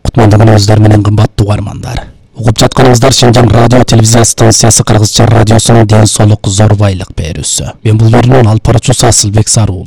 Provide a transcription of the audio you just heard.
Кутмандыгыңыздар менен кымбаттуу угармандар. Угуп жатканыңыздар Шинжаң радио телевизия станциясы Кыргызча радиосунун ден соолук зор байлык берүүсү. Мен бул берүүнүн алып баруучусу Асылбек Сарыулу.